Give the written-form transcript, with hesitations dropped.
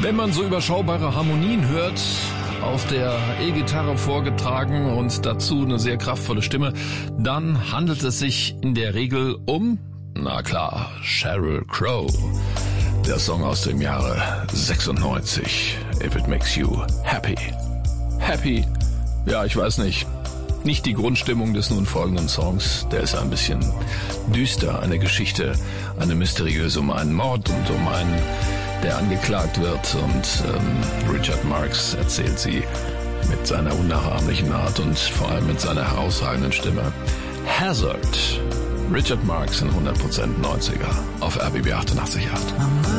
Wenn man so überschaubare Harmonien hört, auf der E-Gitarre vorgetragen und dazu eine sehr kraftvolle Stimme, dann handelt es sich in der Regel um, na klar, Sheryl Crow. Der Song aus dem Jahre 96, If It Makes You Happy. Happy, ja, ich weiß nicht. Nicht die Grundstimmung des nun folgenden Songs, der ist ein bisschen düster, eine Geschichte, eine mysteriöse um einen Mord und um einen, der angeklagt wird, und Richard Marx erzählt sie mit seiner unnachahmlichen Art und vor allem mit seiner herausragenden Stimme. Hazard, Richard Marx in 100% 90er auf RBB 88.8.